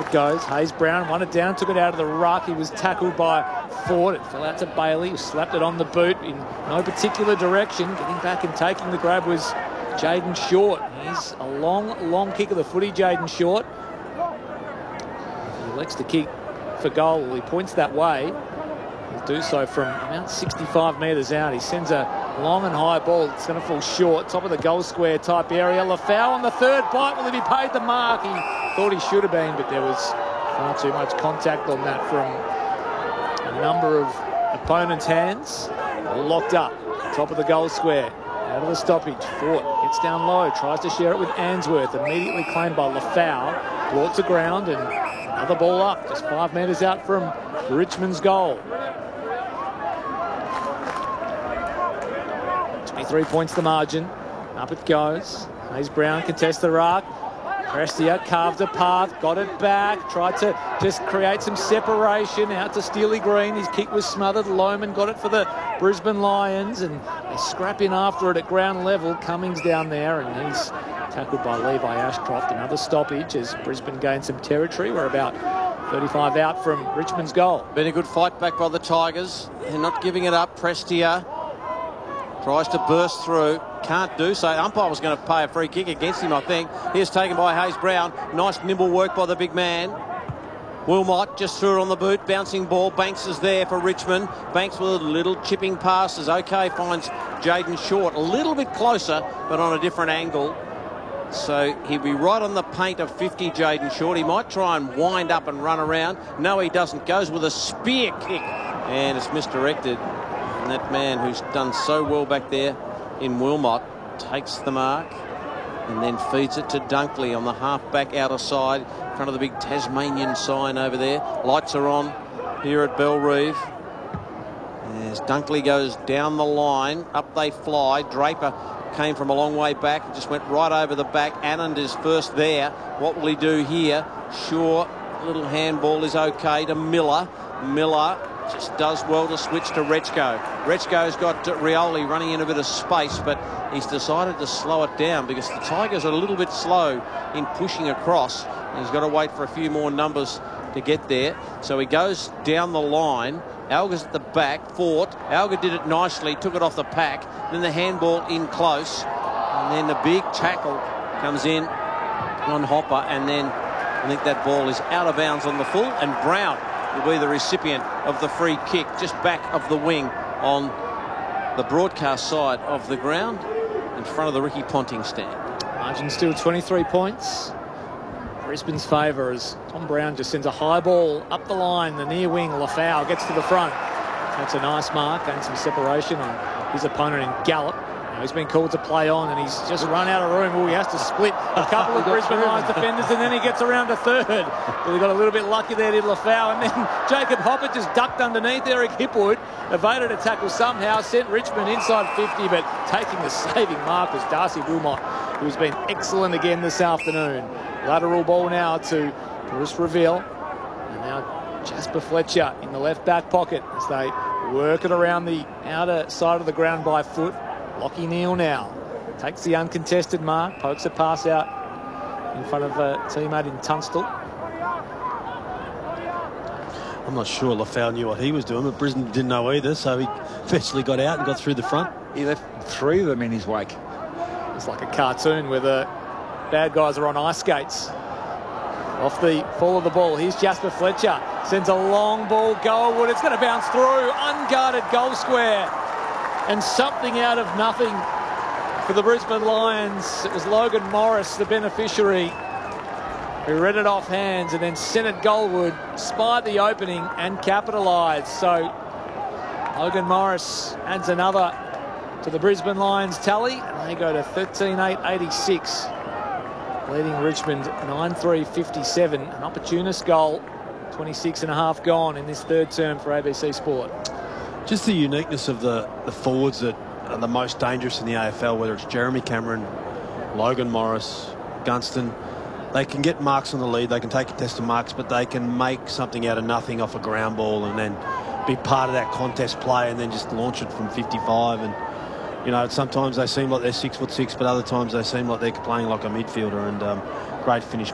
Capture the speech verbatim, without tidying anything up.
it goes. Hayes Brown won it down, took it out of the ruck. He was tackled by Ford. It fell out to Bailey, who slapped it on the boot in no particular direction. Getting back and taking the grab was Jayden Short. He's a long, long kick of the footy, Jayden Short. He elects to kick for goal. He points that way. He'll do so from about sixty-five metres out. He sends a long and high ball. It's going to fall short. Top of the goal square type area. Lafau on the third bite. Will he be paid the mark? He thought he should have been, but there was far too much contact on that from a number of opponents' hands. Locked up. Top of the goal square. Out of the stoppage. Fort gets down low. Tries to share it with Answorth. Immediately claimed by Lafau. Brought to ground and another ball up. Just five metres out from Richmond's goal. twenty-three points the margin. Up it goes. Hayes Brown contests the ruck. Prestia carved a path, got it back, tried to just create some separation out to Steely Green. His kick was smothered. Lohman got it for the Brisbane Lions, and they scrap in after it at ground level. Cummings down there, and he's tackled by Levi Ashcroft. Another stoppage as Brisbane gained some territory. We're about thirty-five out from Richmond's goal. Been a good fight back by the Tigers. They're not giving it up. Prestia tries to burst through. Can't do so. Umpire was going to pay a free kick against him, I think. Here's taken by Hayes Brown. Nice nimble work by the big man. Wilmot just threw it on the boot. Bouncing ball. Banks is there for Richmond. Banks with a little chipping passes. OK finds Jayden Short a little bit closer, but on a different angle. So he'll be right on the paint of fifty, Jayden Short. He might try and wind up and run around. No, he doesn't. Goes with a spear kick, and it's misdirected. And that man who's done so well back there in Wilmot takes the mark and then feeds it to Dunkley on the half-back outer side in front of the big Tasmanian sign over there. Lights are on here at Bellerive. As Dunkley goes down the line, up they fly. Draper came from a long way back and just went right over the back. Anand is first there. What will he do here? Sure, little handball is okay to Miller. Miller just does well to switch to Rechko. Rechko's got Rioli running in a bit of space, but he's decided to slow it down because the Tigers are a little bit slow in pushing across. He's got to wait for a few more numbers to get there. So he goes down the line. Alga's at the back. Fort. Alga did it nicely, took it off the pack. Then the handball in close. And then the big tackle comes in on Hopper. And then I think that ball is out of bounds on the full. And Brown will be the recipient of the free kick just back of the wing on the broadcast side of the ground in front of the Ricky Ponting stand. Margin still twenty-three points. Brisbane's favour as Tom Brown just sends a high ball up the line. The near wing, Lafau gets to the front. That's a nice mark, gains some separation on his opponent in Gallop. Now he's been called to play on and he's just run out of room. Oh, he has to split a couple of Brisbane Lions defenders and then he gets around to third. Well, he got a little bit lucky there, did Lafau, and then Jacob Hopper just ducked underneath Eric Hipwood, evaded a tackle somehow, sent Richmond inside fifty, but taking the saving mark was Darcy Wilmot, who's been excellent again this afternoon. Lateral ball now to Bruce Reveal, and now Jasper Fletcher in the left back pocket as they work it around the outer side of the ground by foot. Lockie Neal now takes the uncontested mark, pokes a pass out in front of a teammate in Tunstall. I'm not sure Lafau knew what he was doing, but Brisbane didn't know either, so he eventually got out and got through the front. He left three of them in his wake. It's like a cartoon where the bad guys are on ice skates. Off the fall of the ball, here's Jasper Fletcher. Sends a long ball goalward. It's going to bounce through. Unguarded goal square. And something out of nothing for the Brisbane Lions. It was Logan Morris, the beneficiary, who read it off hands and then sent it goalward, spied the opening and capitalised. So Logan Morris adds another to the Brisbane Lions tally, and they go to thirteen eight eighty-six, leading Richmond nine three fifty-seven. An opportunist goal, twenty-six and a half gone in this third term for A B C Sport. Just the uniqueness of the, the forwards that are the most dangerous in the A F L, whether it's Jeremy Cameron, Logan Morris, Gunston. They can get marks on the lead, they can take contested marks, but they can make something out of nothing off a ground ball and then be part of that contest play and then just launch it from fifty-five. And you know, sometimes they seem like they're six foot six, but other times they seem like they're playing like a midfielder. And um, great finish